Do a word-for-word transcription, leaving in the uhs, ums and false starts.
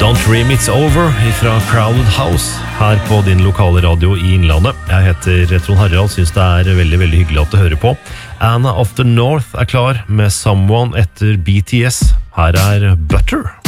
Don't Dream It's Over fra Crowded House her på din lokale radio i Innlandet. Jeg heter Trond Harald, synes det er veldig, veldig hyggelig at du hører på. Anna of the North er klar med Someone etter B T S. Her er Butter.